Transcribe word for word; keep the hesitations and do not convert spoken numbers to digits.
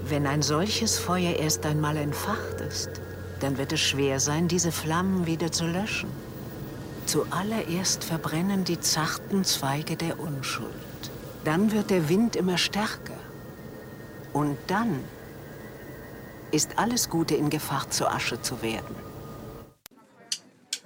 Wenn ein solches Feuer erst einmal entfacht ist, dann wird es schwer sein, diese Flammen wieder zu löschen. Zuallererst verbrennen die zarten Zweige der Unschuld. Dann wird der Wind immer stärker. Und dann ist alles Gute in Gefahr, zu Asche zu werden.